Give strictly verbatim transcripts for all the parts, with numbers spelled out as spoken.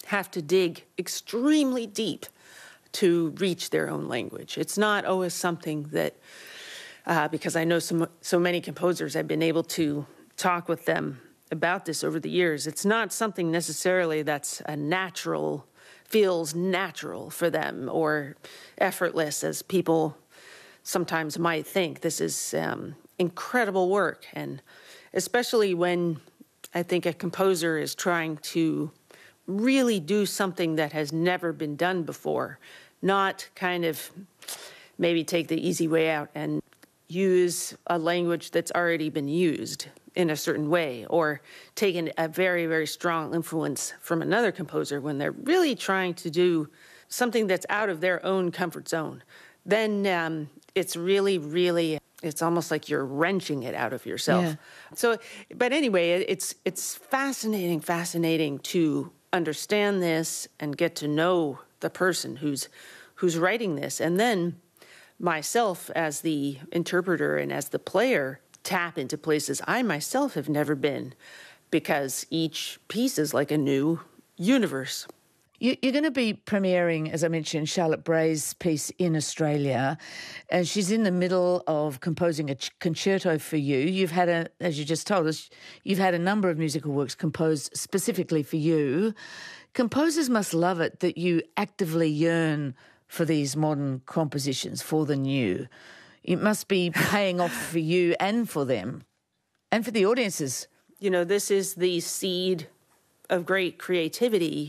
have to dig extremely deep to reach their own language. It's not always something that, uh, because I know so, so many composers, I've been able to talk with them about this over the years. It's not something necessarily that's a natural, feels natural for them or effortless as people sometimes might think. This is um, incredible work, and especially when I think a composer is trying to really do something that has never been done before, not kind of maybe take the easy way out and use a language that's already been used in a certain way, or taking a very, very strong influence from another composer when they're really trying to do something that's out of their own comfort zone. Then um, it's really, really, it's almost like you're wrenching it out of yourself. Yeah. So, but anyway, it's it's fascinating, fascinating to understand this and get to know the person who's who's writing this. And then myself as the interpreter and as the player tap into places I myself have never been, because each piece is like a new universe. You're going to be premiering, as I mentioned, Charlotte Bray's piece in Australia, and she's in the middle of composing a concerto for you. You've had, a, as you just told us, you've had a number of musical works composed specifically for you. Composers must love it that you actively yearn for these modern compositions, for the new. It must be paying off for you and for them, and for the audiences. You know, this is the seed of great creativity.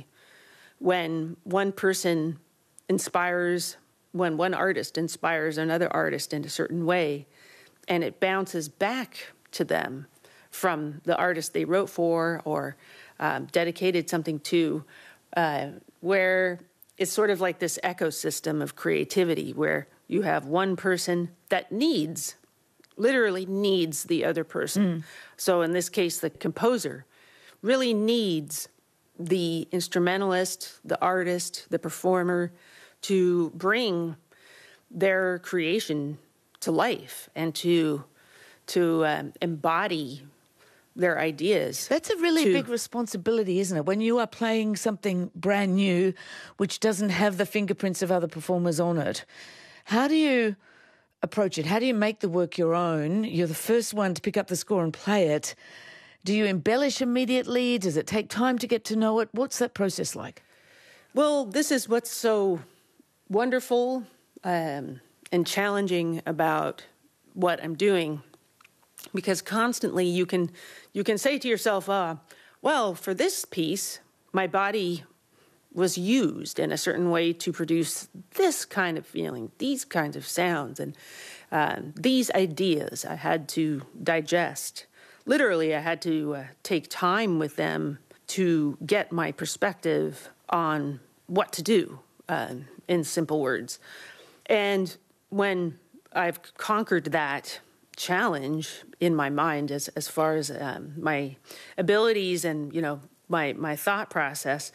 When one person inspires, when one artist inspires another artist in a certain way, and it bounces back to them from the artist they wrote for or um, dedicated something to, uh, where it's sort of like this ecosystem of creativity where you have one person that needs, literally needs the other person. Mm. So in this case, the composer really needs the instrumentalist, the artist, the performer to bring their creation to life and to to um, embody their ideas. That's a really to, big responsibility, isn't it? When you are playing something brand new which doesn't have the fingerprints of other performers on it, how do you approach it? How do you make the work your own? You're the first one to pick up the score and play it. Do you embellish immediately? Does it take time to get to know it? What's that process like? Well, this is what's so wonderful um, and challenging about what I'm doing, because constantly you can you can say to yourself, uh, well, for this piece, my body was used in a certain way to produce this kind of feeling, these kinds of sounds, and uh, these ideas I had to digest. Literally, I had to uh, take time with them to get my perspective on what to do, uh, in simple words. And when I've conquered that challenge in my mind as, as far as um, my abilities and, you know, my, my thought process,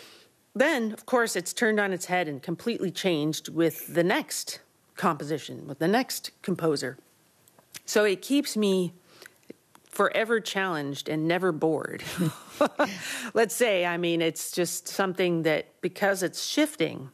then, of course, it's turned on its head and completely changed with the next composition, with the next composer. So it keeps me forever challenged and never bored. Let's say, I mean, it's just something that, because it's shifting,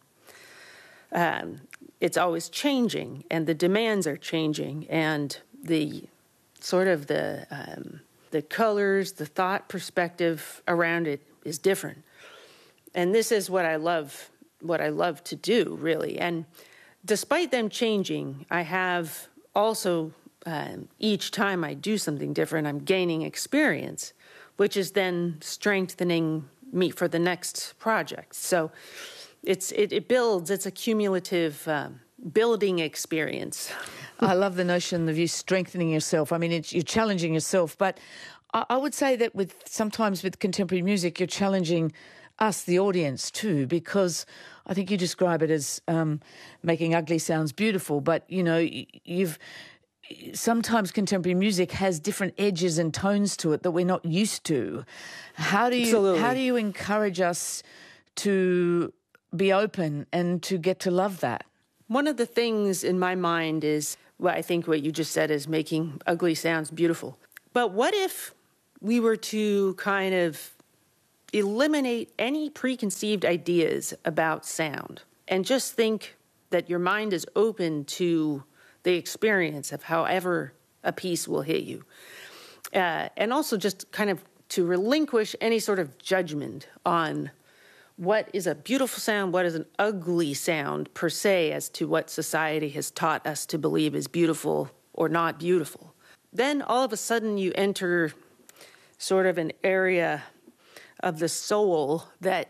um, it's always changing, and the demands are changing, and the sort of the um, the colors, the thought perspective around it is different. And this is what I love, what I love to do, really. And despite them changing, I have also Um, each time I do something different, I'm gaining experience, which is then strengthening me for the next project. So it's it, it builds, it's a cumulative um, building experience. I love the notion of you strengthening yourself. I mean, it's, you're challenging yourself, but I, I would say that with sometimes with contemporary music, you're challenging us, the audience, too, because I think you describe it as um, making ugly sounds beautiful, but, you know, you've... sometimes contemporary music has different edges and tones to it that we're not used to. How do you Absolutely. how do you encourage us to be open and to get to love that? One of the things in my mind is, well, I think what you just said is making ugly sounds beautiful. But what if we were to kind of eliminate any preconceived ideas about sound and just think that your mind is open to the experience of however a piece will hit you. Uh, and also just kind of to relinquish any sort of judgment on what is a beautiful sound, what is an ugly sound per se, as to what society has taught us to believe is beautiful or not beautiful. Then all of a sudden you enter sort of an area of the soul that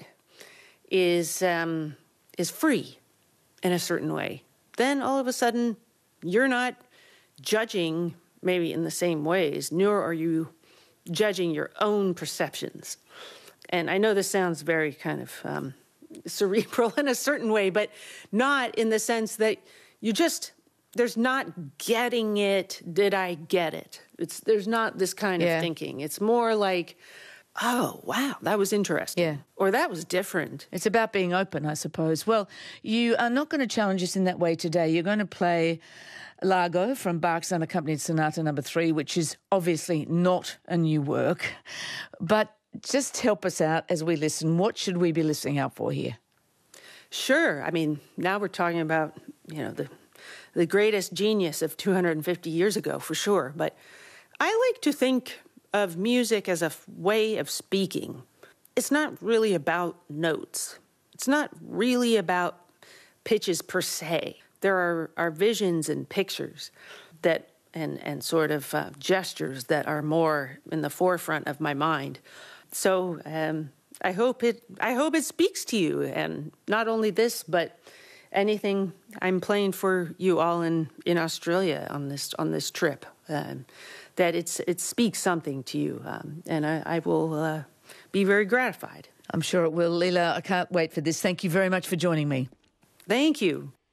is um, is free in a certain way. Then all of a sudden you're not judging maybe in the same ways, nor are you judging your own perceptions. And I know this sounds very kind of um, cerebral in a certain way, but not in the sense that you just, there's not getting it, did I get it? It's There's not this kind yeah. of thinking. It's more like, oh, wow, that was interesting. Yeah. Or that was different. It's about being open, I suppose. Well, you are not going to challenge us in that way today. You're going to play Largo from Bach's Unaccompanied Sonata number three, which is obviously not a new work, but just help us out as we listen. What should we be listening out for here? Sure. I mean, now we're talking about, you know, the the greatest genius of two hundred fifty years ago, for sure. But I like to think of music as a way of speaking. It's not really about notes. It's not really about pitches per se. There are, are visions and pictures that and, and sort of uh, gestures that are more in the forefront of my mind. So um, I hope it I hope it speaks to you, and not only this, but anything I'm playing for you all in, in Australia on this on this trip, um, that it's it speaks something to you, um, and I, I will uh, be very gratified. I'm sure it will. Leela, I can't wait for this. Thank you very much for joining me. Thank you.